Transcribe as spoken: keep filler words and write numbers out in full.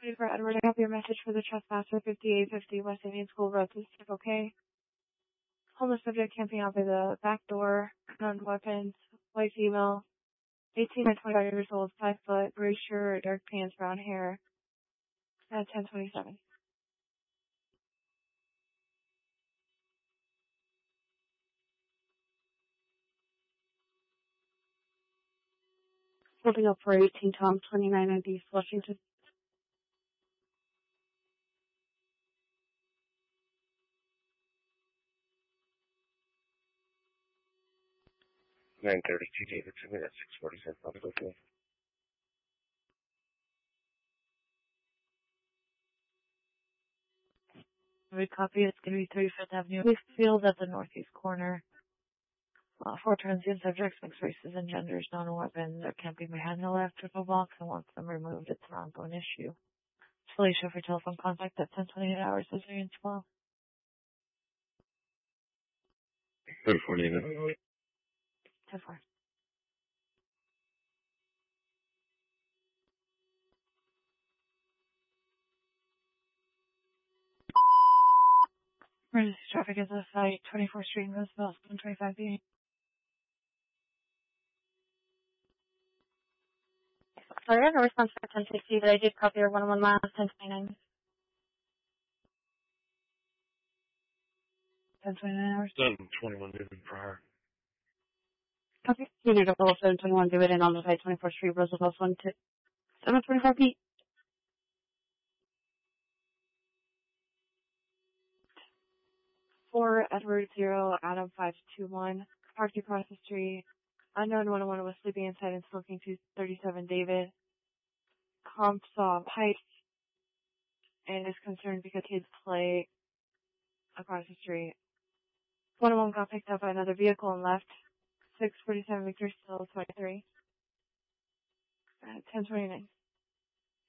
twenty-four Edward, I have your message for the trespasser, fifty-eight fifty West Indian School Road. Is it okay? Homeless subject camping out by the back door, armed weapons, white female, eighteen to twenty-five years old, five foot, gray shirt, dark pants, brown hair, at ten twenty-seven. Holding up for eighteen Tom, twenty-nine and East Washington. nine thirty-two Davidson, at six forty-seven, Public Field. We copy, it's going to be thirty-fifth Avenue. We field at the northeast corner. Uh, four transient subjects, mixed races and genders, non-weapons, are camping behind the left triple box and wants them removed. It's an ongoing issue. Felicia for telephone contact at ten twenty-eight hours, is there in twelve? thirty-four David. ten four. Emergency traffic is at site, twenty-fourth Street in Roosevelt, one twenty-five B. Sorry, I have no response for ten sixty, but I did copy your one oh one miles, ten twenty-nine. ten twenty-nine hours. seven twenty-one David prior. Copy. Unit of seven twenty-one, do it in on the site, twenty-fourth Street, Roosevelt, one to seven twenty-five B. four Edward zero Adam five two one, parked across the street. Unknown one oh one was sleeping inside and smoking two thirty-seven David. Comp saw pipes and is concerned because kids play across the street. one oh one got picked up by another vehicle and left. six forty-seven Victor still twenty-three. Uh, ten twenty-nine.